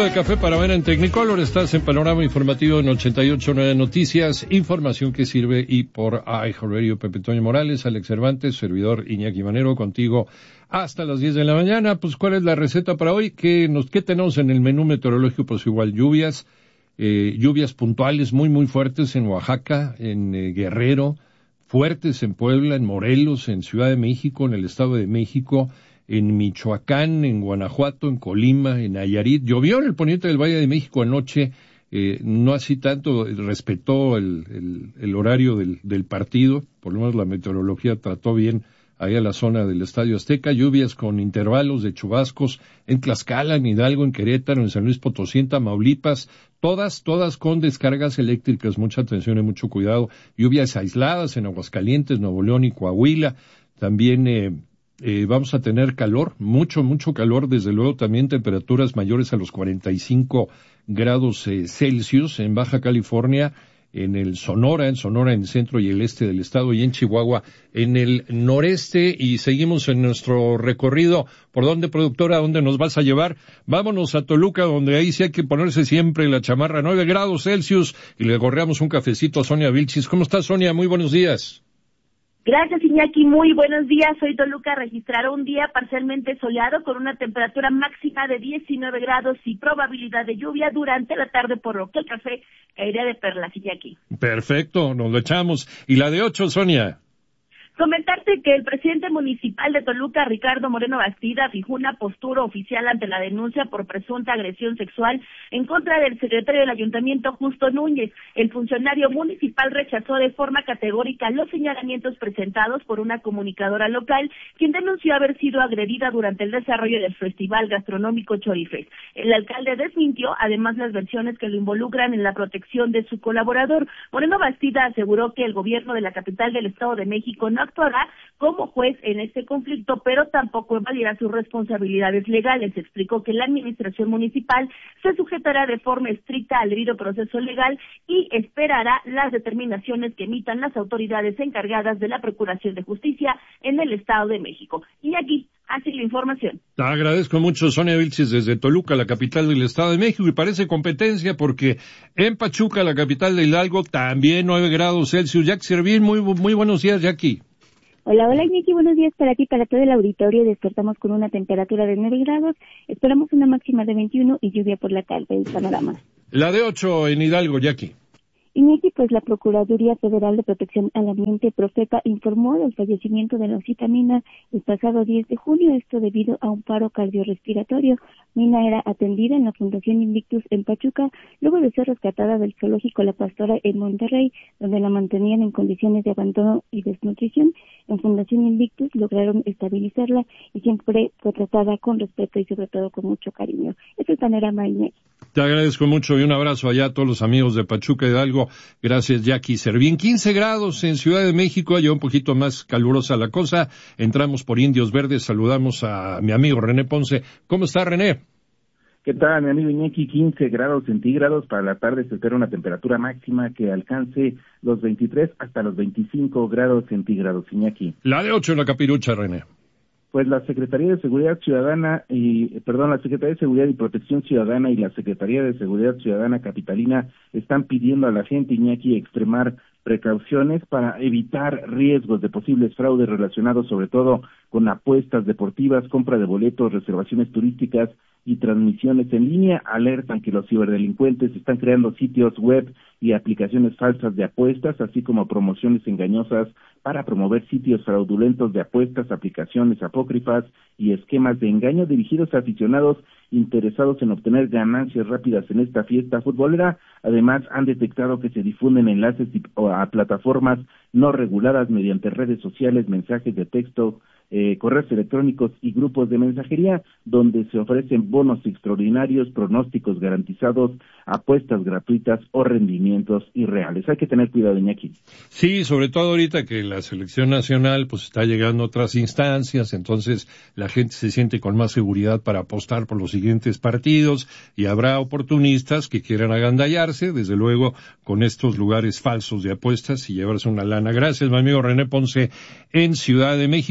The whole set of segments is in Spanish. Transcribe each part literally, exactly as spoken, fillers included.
de café para ver en Technicolor. Estás en Panorama Informativo en ochenta y ocho punto nueve Noticias, información que sirve, y por iHeartRadio. Pepe Toño Morales, Alex Cervantes, servidor Iñaki Manero, contigo hasta las diez de la mañana. Pues, ¿cuál es la receta para hoy? ¿Qué, nos, qué tenemos en el menú meteorológico? Pues igual lluvias, eh, lluvias puntuales muy, muy fuertes en Oaxaca, en eh, Guerrero, fuertes en Puebla, en Morelos, en Ciudad de México, en el Estado de México, en Michoacán, en Guanajuato, en Colima, en Nayarit. Llovió en el poniente del Valle de México anoche, eh, no así tanto, respetó el, el, el horario del, del partido, por lo menos la meteorología trató bien ahí a la zona del Estadio Azteca. Lluvias con intervalos de chubascos en Tlaxcala, en Hidalgo, en Querétaro, en San Luis Potosí, en Tamaulipas, todas, todas con descargas eléctricas. Mucha atención y mucho cuidado. Lluvias aisladas en Aguascalientes, Nuevo León y Coahuila. También eh, Eh, vamos a tener calor, mucho, mucho calor, desde luego también temperaturas mayores a los cuarenta y cinco grados eh, Celsius en Baja California, en el Sonora, en Sonora, en el centro y el este del estado, y en Chihuahua, en el noreste. Y seguimos en nuestro recorrido. ¿Por dónde, productora? ¿A dónde nos vas a llevar? Vámonos a Toluca, donde ahí sí hay que ponerse siempre la chamarra, nueve grados Celsius, y le gorreamos un cafecito a Sonia Vilchis. ¿Cómo estás, Sonia? Muy buenos días. Gracias, Iñaki. Muy buenos días. Hoy Toluca registrará un día parcialmente soleado con una temperatura máxima de diecinueve grados y probabilidad de lluvia durante la tarde, por lo que el café caería de perlas, Iñaki. Perfecto, nos lo echamos. ¿Y la de ocho, Sonia? Comentarte que el presidente municipal de Toluca, Ricardo Moreno Bastida, fijó una postura oficial ante la denuncia por presunta agresión sexual en contra del secretario del ayuntamiento, Justo Núñez. El funcionario municipal rechazó de forma categórica los señalamientos presentados por una comunicadora local, quien denunció haber sido agredida durante el desarrollo del Festival Gastronómico Chorifest. El alcalde desmintió además las versiones que lo involucran en la protección de su colaborador. Moreno Bastida aseguró que el gobierno de la capital del Estado de México no actuará como juez en este conflicto, pero tampoco evadirá sus responsabilidades legales. Explicó que la administración municipal se sujetará de forma estricta al debido proceso legal y esperará las determinaciones que emitan las autoridades encargadas de la Procuración de Justicia en el Estado de México. Y aquí, así la información. Te agradezco mucho, Sonia Vilchis, desde Toluca, la capital del Estado de México, y parece competencia porque en Pachuca, la capital de Hidalgo, también nueve grados Celsius. Jackie Servín, muy, muy buenos días, Jackie. Hola, hola, Iñaki, buenos días para ti, para todo el auditorio. Despertamos con una temperatura de nueve grados, esperamos una máxima de veintiuno y lluvia por la tarde. El panorama. La de ocho en Hidalgo, Jackie. Iñaki, pues la Procuraduría Federal de Protección al Ambiente, Profepa, informó del fallecimiento de Rosita Mina el pasado diez de junio, esto debido a un paro cardiorrespiratorio. Mina era atendida en la Fundación Invictus en Pachuca, luego de ser rescatada del zoológico La Pastora en Monterrey, donde la mantenían en condiciones de abandono y desnutrición. En Fundación Invictus lograron estabilizarla y siempre fue tratada con respeto y sobre todo con mucho cariño. Este es el panorama, Iñaki. Te agradezco mucho y un abrazo allá a todos los amigos de Pachuca Hidalgo. Gracias, Jackie Servín. quince grados en Ciudad de México, ya un poquito más calurosa la cosa. Entramos por Indios Verdes, saludamos a mi amigo René Ponce. ¿Cómo está, René? ¿Qué tal, mi amigo Iñaki? quince grados centígrados. Para la tarde se espera una temperatura máxima que alcance los veintitrés hasta los veinticinco grados centígrados, Iñaki. La de ocho en la capirucha, René. Pues la Secretaría de Seguridad Ciudadana y, perdón, la Secretaría de Seguridad y Protección Ciudadana y la Secretaría de Seguridad Ciudadana Capitalina están pidiendo a la gente, Iñaki, extremar precauciones para evitar riesgos de posibles fraudes relacionados sobre todo con apuestas deportivas, compra de boletos, reservaciones turísticas y transmisiones en línea. Alertan que los ciberdelincuentes están creando sitios web y aplicaciones falsas de apuestas, así como promociones engañosas para promover sitios fraudulentos de apuestas, aplicaciones apócrifas y esquemas de engaño dirigidos a aficionados interesados en obtener ganancias rápidas en esta fiesta futbolera. Además, han detectado que se difunden enlaces a plataformas no reguladas mediante redes sociales, mensajes de texto, eh, correos electrónicos y grupos de mensajería, donde se ofrecen bonos extraordinarios, pronósticos garantizados, apuestas gratuitas o rendimientos irreales. Hay que tener cuidado, Iñaki. Sí, sobre todo ahorita que la selección nacional pues está llegando a otras instancias, entonces la gente se siente con más seguridad para apostar por los siguientes partidos, y habrá oportunistas que quieran agandallarse, desde luego, con estos lugares falsos de apuestas y llevarse una lana. Gracias, mi amigo René Ponce, en Ciudad de México. Sí,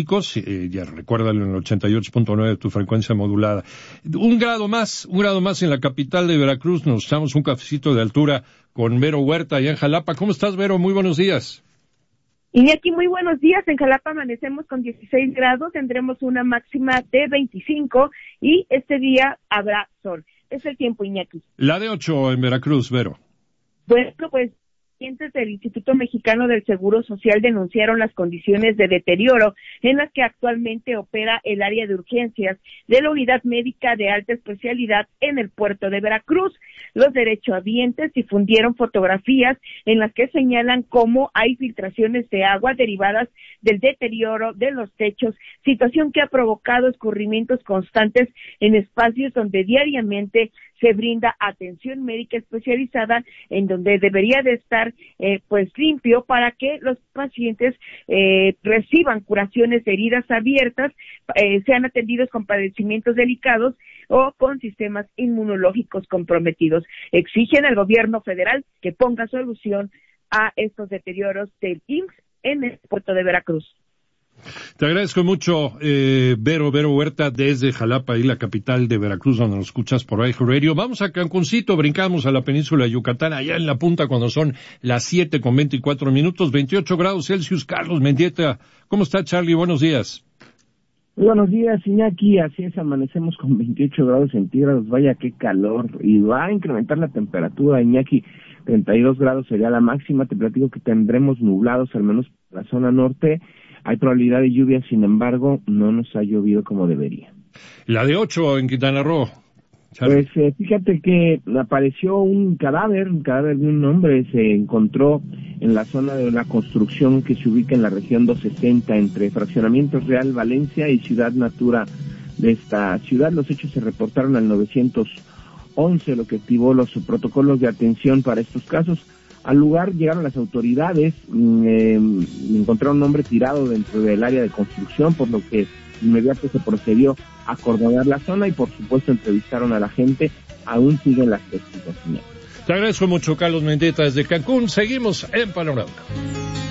eh, ya recuérdalo en el ochenta y ocho punto nueve de tu frecuencia modulada. Un grado más, un grado más en la capital de Veracruz, nos echamos un cafecito de altura con Vero Huerta allá en Jalapa. ¿Cómo estás, Vero? Muy buenos días. Iñaki, muy buenos días. En Jalapa amanecemos con dieciséis grados, tendremos una máxima de veinticinco y este día habrá sol. Es el tiempo, Iñaki. La de ocho en Veracruz, Vero. Bueno, pues pacientes del Instituto Mexicano del Seguro Social denunciaron las condiciones de deterioro en las que actualmente opera el área de urgencias de la Unidad Médica de Alta Especialidad en el puerto de Veracruz. Los derechohabientes difundieron fotografías en las que señalan cómo hay filtraciones de agua derivadas del deterioro de los techos, situación que ha provocado escurrimientos constantes en espacios donde diariamente se brinda atención médica especializada, en donde debería de estar eh, pues limpio para que los pacientes eh, reciban curaciones de heridas abiertas, eh, sean atendidos con padecimientos delicados o con sistemas inmunológicos comprometidos. Exigen al gobierno federal que ponga solución a estos deterioros del I M S S en el puerto de Veracruz. Te agradezco mucho, eh, Vero, Vero Huerta, desde Jalapa, y la capital de Veracruz, donde nos escuchas por iHeart Radio. Vamos a Cancuncito, brincamos a la península de Yucatán, allá en la punta, cuando son las siete con veinticuatro minutos, veintiocho grados Celsius. Carlos Mendieta, ¿cómo está, Charlie? Buenos días. Muy buenos días, Iñaki. Así es, amanecemos con veintiocho grados centígrados. Vaya, qué calor. Y va a incrementar la temperatura, Iñaki. treinta y dos grados sería la máxima. Te platico que tendremos nublados, al menos en la zona norte. Hay probabilidad de lluvia, sin embargo, no nos ha llovido como debería. La de ocho en Quintana Roo. Charlie. Pues eh, fíjate que apareció un cadáver, un cadáver de un hombre, se encontró en la zona de una construcción que se ubica en la región doscientos sesenta, entre Fraccionamientos Real Valencia y Ciudad Natura de esta ciudad. Los hechos se reportaron al nueve once, lo que activó los protocolos de atención para estos casos. Al lugar llegaron las autoridades, eh, encontraron un hombre tirado dentro del área de construcción, por lo que inmediato se procedió a acordonar la zona y por supuesto entrevistaron a la gente. Aún siguen las investigaciones. Te agradezco mucho, Carlos Mendieta, desde Cancún. Seguimos en Panorama.